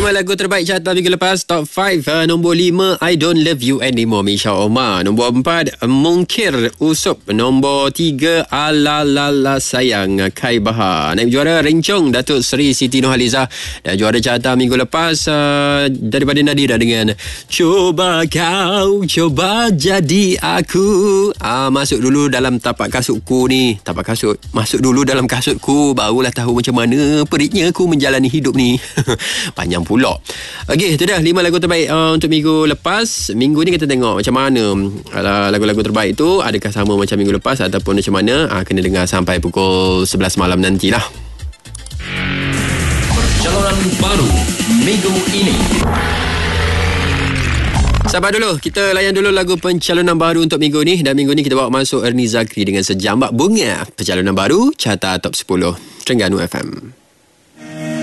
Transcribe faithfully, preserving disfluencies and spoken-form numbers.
lima lagu terbaik carta minggu lepas. Top lima. Uh, nombor lima, I Don't Love You Anymore, Misha Omar. Nombor empat, Mungkir Usup. Nombor tiga, Ala Lala Sayang, Kai Bahar. Naib juara Rencong, Datuk Seri Siti Nurhaliza. Dan juara carta minggu lepas uh, daripada Nadira dengan Coba Kau, Coba Jadi Aku. uh, Masuk dulu dalam tapak kasutku ni. Tapak kasut. Masuk dulu dalam kasutku, barulah tahu macam mana peritnya aku menjalani hidup ni. Panjang pula. Okey, itu dah lima lagu terbaik uh, untuk minggu lepas. Minggu ni kita tengok macam mana uh, lagu-lagu terbaik tu, adakah sama macam minggu lepas ataupun macam mana. uh, Kena dengar sampai pukul sebelas malam nantilah. Perjalanan baru minggu ini. Sabar dulu, kita layan dulu lagu pencalonan baru untuk minggu ni. Dan minggu ni kita bawa masuk Ernie Zakri dengan Sejambak Bunga. Pencalonan baru, carta top sepuluh Terengganu F M.